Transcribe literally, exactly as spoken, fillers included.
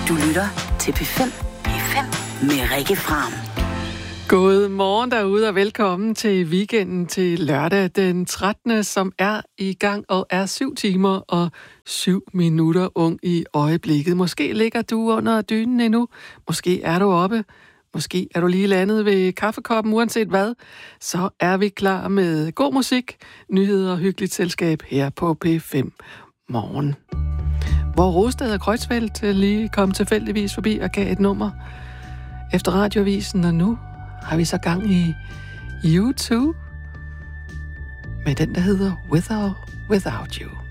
Du lytter til P fem. P fem med Rikke Fram. God morgen derude, og velkommen til weekenden, til lørdag den trettende, som er i gang og er syv timer og syv minutter ung i øjeblikket. Måske ligger du under dynen endnu, måske er du oppe, måske er du lige landet ved kaffekoppen. Uanset hvad, så er vi klar med god musik, nyheder og hyggeligt selskab her på P fem Morgen. Hvor Rosted og Kreuzfeldt lige kom tilfældigvis forbi og gav et nummer efter radioavisen, og nu har vi så gang i U to med den, der hedder With or Without You.